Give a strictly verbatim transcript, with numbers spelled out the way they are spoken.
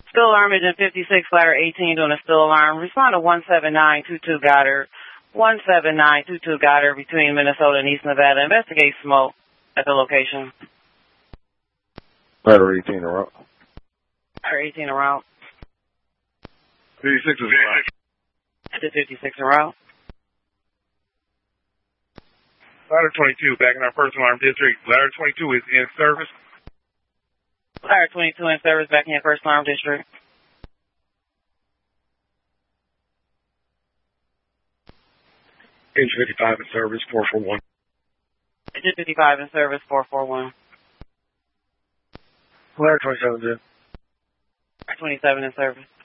Still alarm agent fifty-six, ladder eighteen, doing a still alarm. Respond to one seven nine two two Goddard. one seven nine two two Goddard between Minnesota and East Nevada. Investigate smoke at the location. Ladder eighteen around. Ladder eighteen around. fifty-six is around. fifty-six en route. Ladder twenty-two, back in our first alarm district. Ladder twenty-two is in service. Ladder twenty-two in service, back in your first alarm district. Agent fifty-five in service, four four one. Agent fifty-five in service, four four one. Ladder twenty-seven, Jim. Ladder twenty-seven in service.